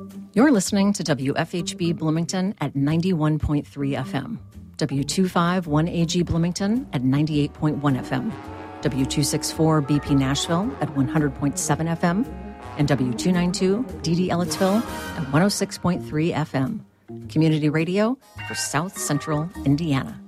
You're listening to WFHB Bloomington at 91.3 FM, W251AG Bloomington at 98.1 FM, W264 BP Nashville at 100.7 FM, and W292 DD Ellettsville at 106.3 FM. Community radio for South Central Indiana.